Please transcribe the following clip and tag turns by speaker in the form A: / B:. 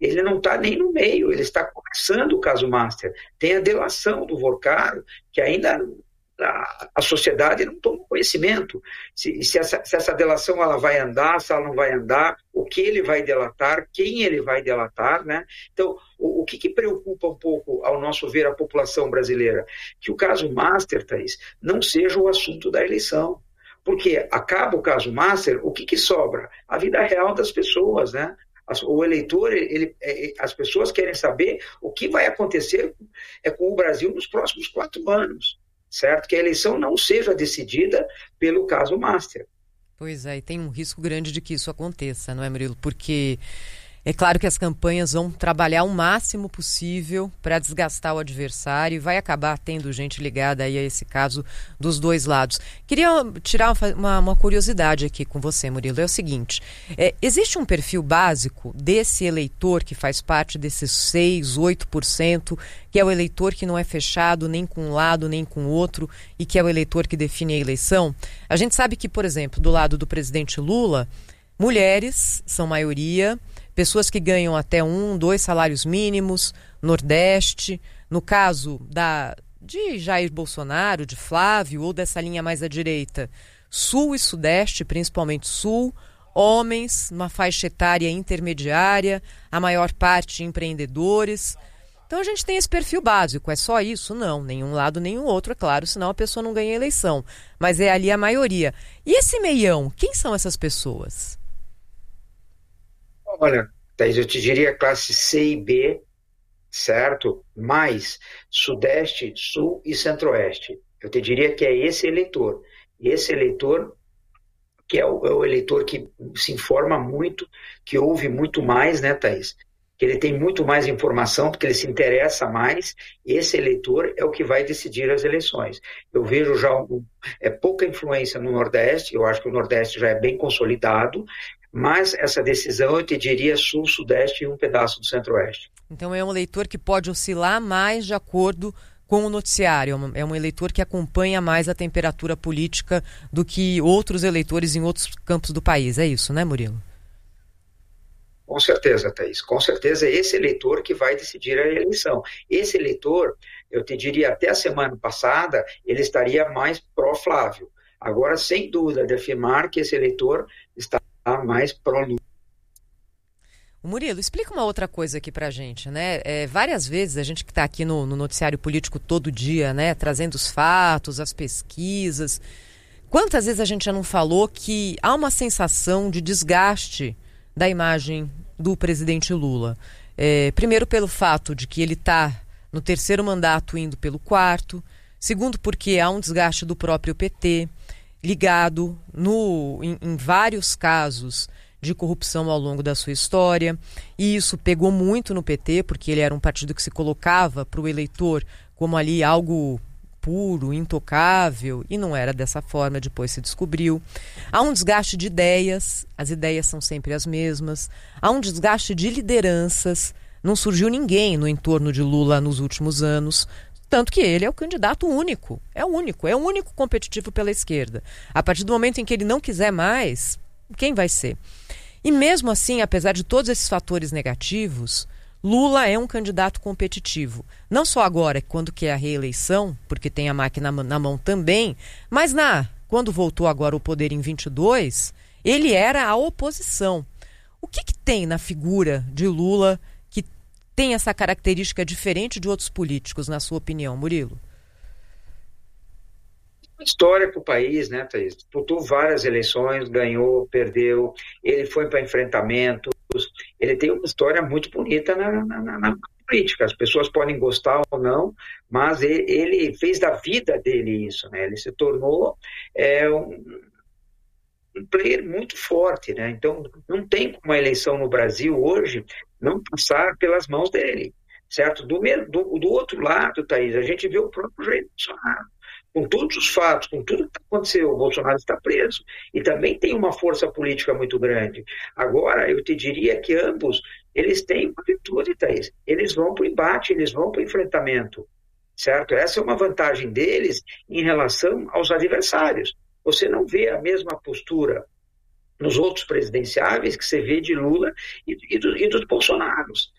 A: ele não está nem no meio, ele está começando o caso Master. Tem a delação do Vorcaro, que ainda a sociedade não toma conhecimento. Se essa delação ela vai andar, se ela não vai andar, o que ele vai delatar, quem ele vai delatar, né? Então, o que preocupa um pouco, ao nosso ver, a população brasileira? Que o caso Master, Thaís, não seja o assunto da eleição. Porque acaba o caso Master, o que sobra? A vida real das pessoas, né? O eleitor, as pessoas querem saber o que vai acontecer com o Brasil nos próximos 4 anos, certo? Que a eleição não seja decidida pelo caso Master.
B: Pois é, e tem um risco grande de que isso aconteça, não é, Murilo? Porque é claro que as campanhas vão trabalhar o máximo possível para desgastar o adversário e vai acabar tendo gente ligada aí a esse caso dos dois lados. Queria tirar uma curiosidade aqui com você, Murilo. É o seguinte, existe um perfil básico desse eleitor que faz parte desses 6, 8%, que é o eleitor que não é fechado nem com um lado nem com o outro e que é o eleitor que define a eleição? A gente sabe que, por exemplo, do lado do presidente Lula, mulheres são maioria, pessoas que ganham até 1, 2 salários mínimos, Nordeste. No caso de Jair Bolsonaro, de Flávio, ou dessa linha mais à direita, Sul e Sudeste, principalmente Sul, homens, uma faixa etária intermediária, a maior parte empreendedores. Então a gente tem esse perfil básico. É só isso? Não, nenhum lado nem o outro, é claro, senão a pessoa não ganha a eleição. Mas é ali a maioria. E esse meião, quem são essas pessoas?
A: Olha, Thaís, eu te diria classe C e B, certo? Mais Sudeste, Sul e Centro-Oeste. Eu te diria que é esse eleitor. Esse eleitor que é o eleitor que se informa muito, que ouve muito mais, né, Thaís? Que ele tem muito mais informação, porque ele se interessa mais. Esse eleitor é o que vai decidir as eleições. Eu vejo já pouca influência no Nordeste, eu acho que o Nordeste já é bem consolidado, mas essa decisão, eu te diria, Sul, Sudeste e um pedaço do Centro-Oeste.
B: Então é um eleitor que pode oscilar mais de acordo com o noticiário, é um eleitor que acompanha mais a temperatura política do que outros eleitores em outros campos do país, é isso, né, Murilo?
A: Com certeza, Thaís, com certeza é esse eleitor que vai decidir a eleição. Esse eleitor, eu te diria, até a semana passada, ele estaria mais pró-Flávio. Agora, sem dúvida, de afirmar que esse eleitor está mais pró-Lula.
B: Murilo, explica uma outra coisa aqui pra gente, né? Várias vezes a gente que está aqui no noticiário político todo dia, né? Trazendo os fatos, as pesquisas. Quantas vezes a gente já não falou que há uma sensação de desgaste da imagem do presidente Lula? Primeiro pelo fato de que ele está no 3º mandato indo pelo 4º. Segundo porque há um desgaste do próprio PT, ligado em vários casos de corrupção ao longo da sua história, e isso pegou muito no PT, porque ele era um partido que se colocava para o eleitor como ali algo puro, intocável, e não era dessa forma, depois se descobriu. Há um desgaste de ideias, as ideias são sempre as mesmas, há um desgaste de lideranças, não surgiu ninguém no entorno de Lula nos últimos anos, tanto que ele é o candidato único, é o único competitivo pela esquerda. A partir do momento em que ele não quiser mais, quem vai ser? E mesmo assim, apesar de todos esses fatores negativos, Lula é um candidato competitivo. Não só agora, quando quer a reeleição, porque tem a máquina na mão também, mas quando voltou agora ao poder em 22, ele era a oposição. O que tem na figura de Lula que tem essa característica diferente de outros políticos, na sua opinião, Murilo?
A: História para o país, né, Thaís? Disputou várias eleições, ganhou, perdeu, ele foi para enfrentamentos, ele tem uma história muito bonita na política. As pessoas podem gostar ou não, mas ele fez da vida dele isso, né? Ele se tornou um player muito forte, né? Então, não tem como a eleição no Brasil hoje não passar pelas mãos dele, certo? Do outro lado, Thaís, a gente vê o próprio Jair Bolsonaro. Com todos os fatos, com tudo que aconteceu, o Bolsonaro está preso e também tem uma força política muito grande. Agora, eu te diria que ambos, eles têm uma virtude, Thaís. Eles vão para o embate, eles vão para o enfrentamento, certo? Essa é uma vantagem deles em relação aos adversários. Você não vê a mesma postura nos outros presidenciáveis que você vê de Lula e dos Bolsonaros.